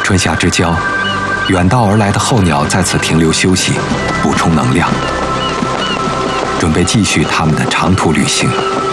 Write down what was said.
春夏之交，远道而来的候鸟在此停留休息，补充能量，准备继续他们的长途旅行。